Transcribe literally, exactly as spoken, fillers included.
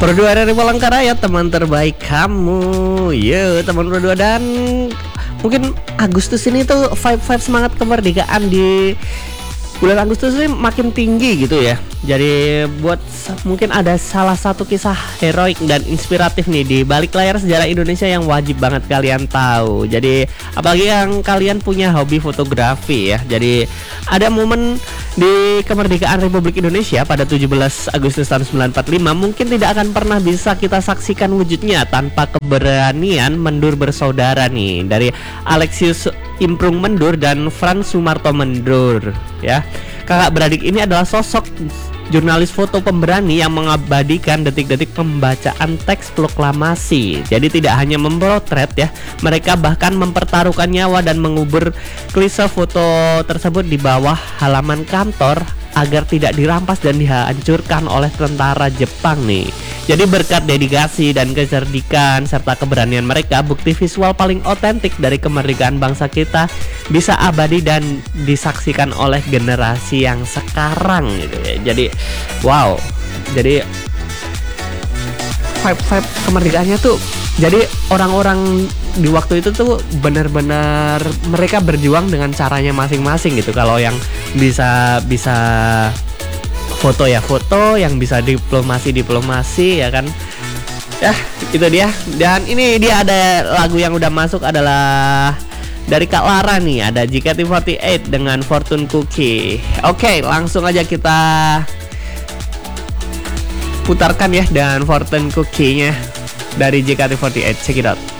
Berdua dari Palangkaraya, teman terbaik kamu. Yo, teman berdua. Dan mungkin Agustus ini tuh vibe-vibe semangat kemerdekaan di bulan Agustus ini makin tinggi gitu ya. Jadi buat mungkin ada salah satu kisah heroik dan inspiratif nih di balik layar sejarah Indonesia yang wajib banget kalian tahu. Jadi apalagi yang kalian punya hobi fotografi ya. Jadi ada momen di kemerdekaan Republik Indonesia pada tujuh belas Agustus tahun sembilan empat lima mungkin tidak akan pernah bisa kita saksikan wujudnya tanpa keberanian Mendur bersaudara nih, dari Alexius Imprung Mendur dan Frans Sumarto Mendur ya. Kakak beradik ini adalah sosok jurnalis foto pemberani yang mengabadikan detik-detik pembacaan teks proklamasi. Jadi tidak hanya memotret ya, mereka bahkan mempertaruhkan nyawa dan mengubur klise foto tersebut di bawah halaman kantor agar tidak dirampas dan dihancurkan oleh tentara Jepang nih. Jadi berkat dedikasi dan kecerdikan serta keberanian mereka, bukti visual paling otentik dari kemerdekaan bangsa kita bisa abadi dan disaksikan oleh generasi yang sekarang gitu ya. Jadi wow, jadi vibe-vibe kemerdekaannya tuh, jadi orang-orang di waktu itu tuh benar-benar mereka berjuang dengan caranya masing-masing gitu. Kalau yang bisa bisa foto ya foto, yang bisa diplomasi diplomasi ya kan. Ya itu dia. Dan ini dia ada lagu yang udah masuk adalah dari Kak Lara nih, ada J K T empat delapan dengan Fortune Cookie. Oke, langsung aja kita putarkan ya, dan Fortune Cookie-nya dari J K T empat delapan. Check it out.